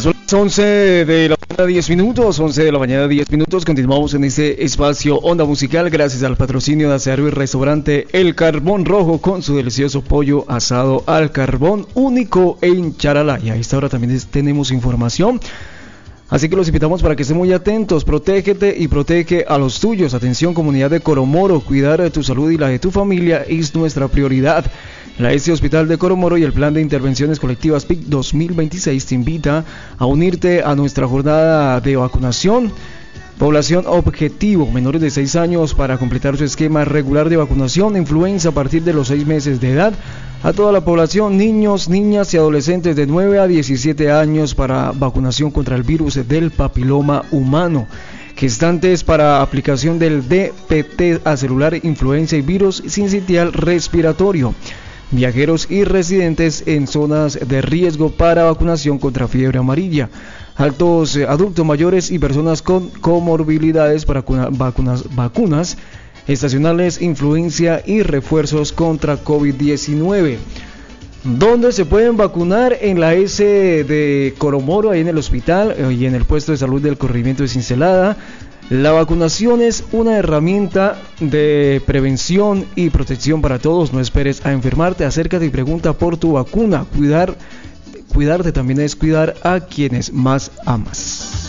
Son las 11 de la mañana 10 minutos, 11 de la mañana 10 minutos. Continuamos en este espacio Onda Musical gracias al patrocinio de Aseario y Restaurante El Carbón Rojo con su delicioso pollo asado al carbón único en Charalá. Y a esta hora también tenemos información. Así que los invitamos para que estén muy atentos. Protégete y protege a los tuyos. Atención, comunidad de Coromoro. Cuidar de tu salud y la de tu familia es nuestra prioridad. La S Hospital de Coromoro y el Plan de Intervenciones Colectivas PIC 2026 te invita a unirte a nuestra jornada de vacunación. Población objetivo, menores de 6 años para completar su esquema regular de vacunación, influenza a partir de los 6 meses de edad. A toda la población, niños, niñas y adolescentes de 9 a 17 años para vacunación contra el virus del papiloma humano. Gestantes para aplicación del DPT a celular, influenza y virus sincitial respiratorio. Viajeros y residentes en zonas de riesgo para vacunación contra fiebre amarilla. Altos adultos mayores y personas con comorbilidades para vacunas estacionales, influencia y refuerzos contra COVID-19. ¿Dónde se pueden vacunar? En la S de Coromoro, ahí en el hospital y en el puesto de salud del corregimiento de Cincelada. La vacunación es una herramienta de prevención y protección para todos. No esperes a enfermarte, acércate y pregunta por tu vacuna. Cuidarte también es cuidar a quienes más amas.